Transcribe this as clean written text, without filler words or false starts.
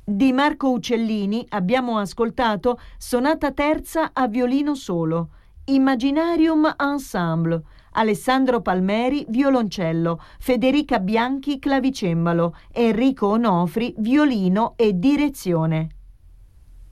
Di Marco Uccellini abbiamo ascoltato Sonata terza a violino solo, Imaginarium Ensemble, Alessandro Palmeri violoncello, Federica Bianchi clavicembalo, Enrico Onofri violino e direzione.